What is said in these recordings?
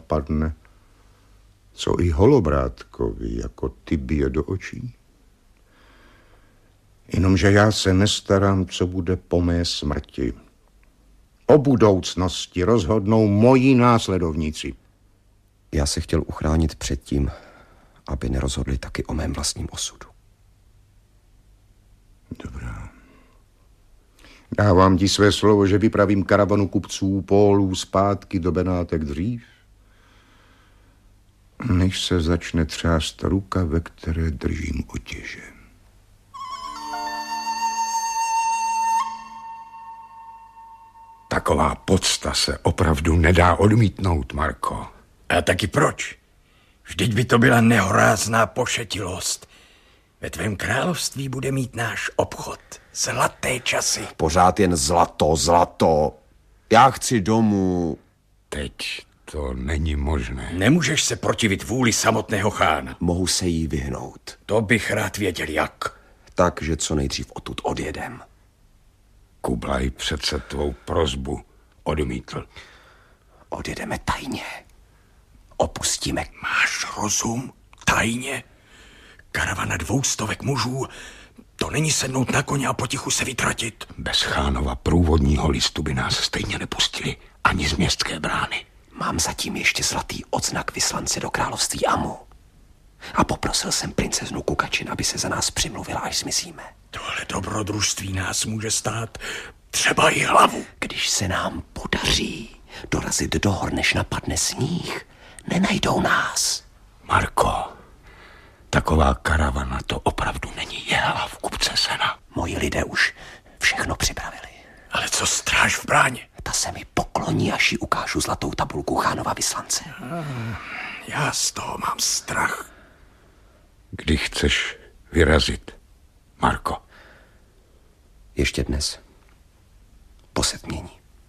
zapadne, co i Holobrátkovi jako tybie do očí. Jenomže já se nestarám, co bude po mé smrti. O budoucnosti rozhodnou moji následovníci. Já se chtěl uchránit před tím, aby nerozhodli taky o mém vlastním osudu. Dobrá. Dávám ti své slovo, že vypravím karavanu kupců Pólů zpátky do Benátek dřív, než se začne třást ruka, ve které držím otěže. Taková podsta se opravdu nedá odmítnout, Marko. A taky proč? Vždyť by to byla nehorázná pošetilost. Ve tvém království bude mít náš obchod zlaté časy. Pořád jen zlato. Já chci domů. Teď to není možné. Nemůžeš se protivit vůli samotného chána. Mohu se jí vyhnout. To bych rád věděl, jak. Takže co nejdřív odtud odjedem. Kublaj přece tvou prosbu odmítl. Odjedeme tajně. Opustíme. Máš rozum? Tajně? Karavana 200 mužů, to není sednout na koně a potichu se vytratit. Bez Chánova průvodního listu by nás stejně nepustili ani z městské brány. Mám zatím ještě zlatý odznak vyslance do království Amu. A poprosil jsem princeznu Kukačin, aby se za nás přimluvila, až zmizíme. Tohle dobrodružství nás může stát třeba i hlavu. Když se nám podaří dorazit do hor, než napadne sníh, nenajdou nás. Marko, taková karavana to opravdu není jehla v kupce sena. Moji lidé už všechno připravili. Ale co stráž v bráně? Ta se mi pokloní, až jí ukážu zlatou tabulku Chánova vyslance. Já z toho mám strach. Kdy chceš vyrazit, Marko? Ještě dnes. Po setmění.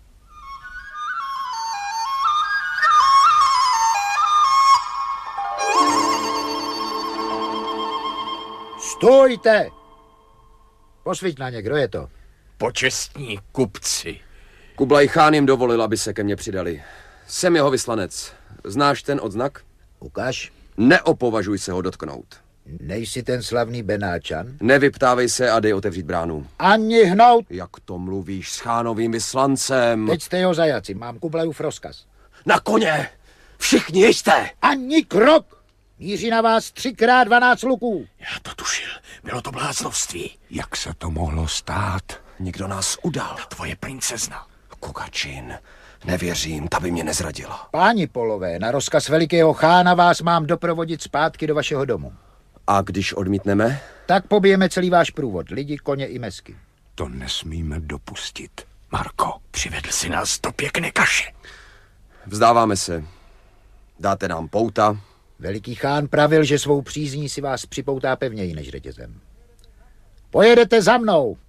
Stůjte! Posviť na ně, kdo je to? Počestní kupci. Kublaj Chán jim dovolil, aby se ke mně přidali. Jsem jeho vyslanec. Znáš ten odznak? Ukaž. Neopovažuj se ho dotknout. Nejsi ten slavný Benáčan? Nevyptávej se a dej otevřít bránu. Ani hnout! Jak to mluvíš s Chánovým vyslancem? Teď jste jeho zajaci, mám Kublajův rozkaz. Na koně! Všichni jeďte! Ani krok! Míří na vás 3x12 luků. Já to tušil, bylo to bláznovství. Jak se to mohlo stát? Někdo nás udal. Tvoje princezna. Kukačin, nevěřím, ta by mě nezradila. Páni Polové, na rozkaz velikého chána vás mám doprovodit zpátky do vašeho domu. A když odmítneme? Tak pobijeme celý váš průvod, lidi, koně i mesky. To nesmíme dopustit, Marko. Přivedl si nás do pěkné kaše. Vzdáváme se. Dáte nám pouta. Veliký chán pravil, že svou přízní si vás připoutá pevněji než řetězem. Pojedete za mnou.